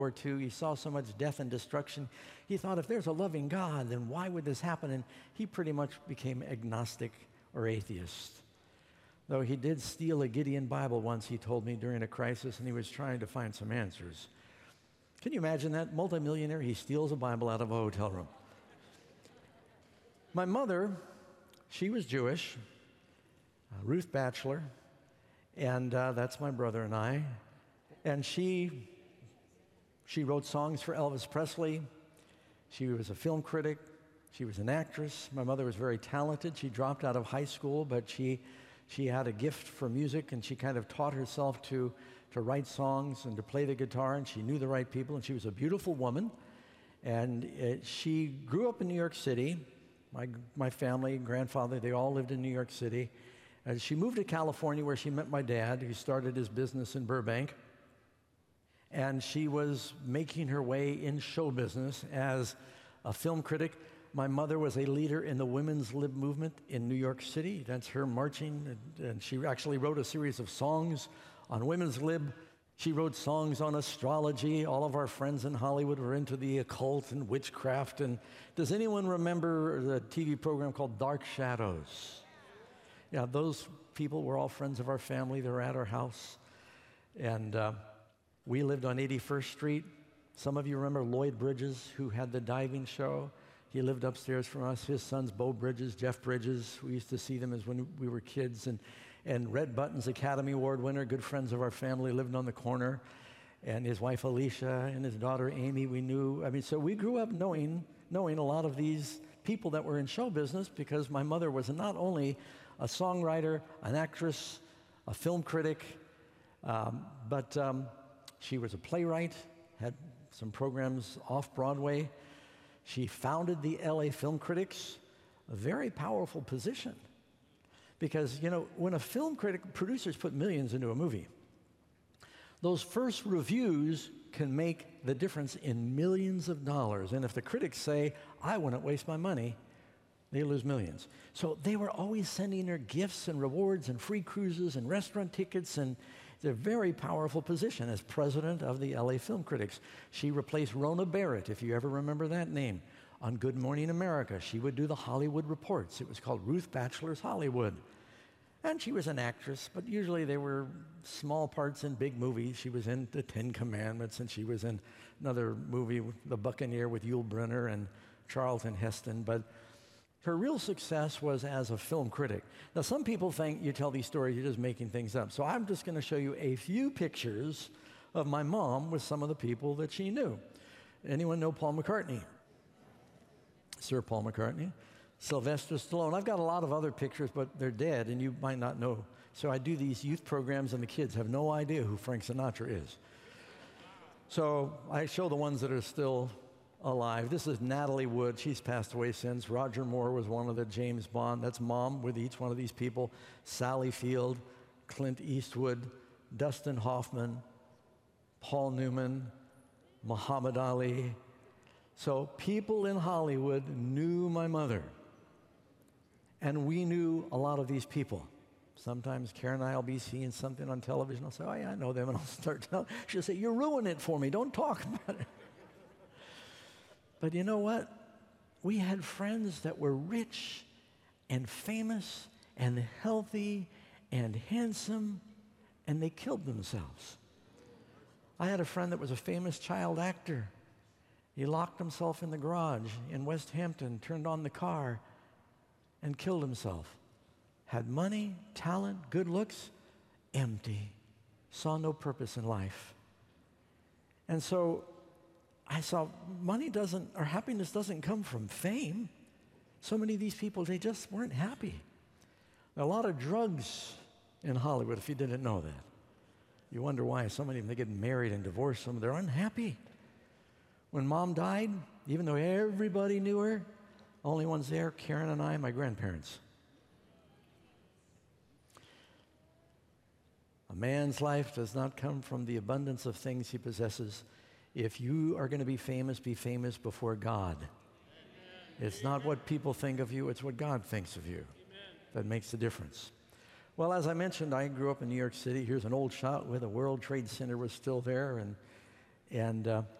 War II. He saw so much death and destruction. He thought, if there's a loving God, then why would this happen? And he pretty much became agnostic or atheist. Though he did steal a Gideon Bible once, he told me, during a crisis, and he was trying to find some answers. Can you imagine that? Multimillionaire, he steals a Bible out of a hotel room. My mother, she was Jewish, Ruth Batchelor, and that's my brother and I. And she wrote songs for Elvis Presley. She was a film critic. She was an actress. My mother was very talented. She dropped out of high school, but she had a gift for music, and she kind of taught herself to write songs and to play the guitar, and she knew the right people, and she was a beautiful woman. And she grew up in New York City. My family, grandfather, they all lived in New York City. And she moved to California, where she met my dad, who started his business in Burbank. And she was making her way in show business as a film critic. My mother was a leader in the women's lib movement in New York City. That's her marching, and she actually wrote a series of songs on women's lib. She wrote songs on astrology. All of our friends in Hollywood were into the occult and witchcraft. And does anyone remember the TV program called Dark Shadows? Yeah, those people were all friends of our family. They were at our house. And we lived on 81st Street. Some of you remember Lloyd Bridges, who had the diving show. He lived upstairs from us. His sons, Bo Bridges, Jeff Bridges. We used to see them as when we were kids. And Red Buttons Academy Award winner, good friends of our family, lived on the corner. And his wife, Alicia, and his daughter, Amy, we knew. So we grew up knowing a lot of these people that were in show business, because my mother was not only a songwriter, an actress, a film critic, but she was a playwright, had some programs off Broadway. She founded the LA Film Critics, a very powerful position. Because, when a film critic, producers put millions into a movie, those first reviews can make the difference in millions of dollars. And if the critics say, I wouldn't waste my money, they lose millions. So they were always sending her gifts and rewards and free cruises and restaurant tickets, and it's a very powerful position as president of the LA Film Critics. She replaced Rona Barrett, if you ever remember that name, on Good Morning America. She would do the Hollywood reports. It was called Ruth Batchelor's Hollywood. And she was an actress, but usually they were small parts in big movies. She was in The Ten Commandments, and she was in another movie, The Buccaneer, with Yul Brynner and Charlton Heston. But her real success was as a film critic. Now, some people think you tell these stories, you're just making things up. So I'm just going to show you a few pictures of my mom with some of the people that she knew. Anyone know Paul McCartney? Sir Paul McCartney. Sylvester Stallone. I've got a lot of other pictures, but they're dead, and you might not know. So I do these youth programs, and the kids have no idea who Frank Sinatra is. So I show the ones that are still alive. This is Natalie Wood. She's passed away since. Roger Moore was one of the James Bond. That's mom with each one of these people. Sally Field, Clint Eastwood, Dustin Hoffman, Paul Newman, Muhammad Ali. So people in Hollywood knew my mother. And we knew a lot of these people. Sometimes Karen and I will be seeing something on television. I'll say, oh, yeah, I know them. And I'll start telling. She'll say, you're ruining it for me. Don't talk about it. But you know what? We had friends that were rich and famous and healthy and handsome, and they killed themselves. I had a friend that was a famous child actor. He locked himself in the garage in West Hampton, turned on the car, and killed himself. Had money, talent, good looks, empty, saw no purpose in life. And so I saw happiness doesn't come from fame. So many of these people, they just weren't happy. There are a lot of drugs in Hollywood, if you didn't know that. You wonder why so many of them, they get married and divorced, some of them, they're unhappy. When mom died, even though everybody knew her, only ones there, Karen and I, my grandparents. A man's life does not come from the abundance of things he possesses. If you are going to be famous before God. It's not what people think of you, it's what God thinks of you that makes the difference. Well, as I mentioned, I grew up in New York City. Here's an old shot where the World Trade Center was still there, And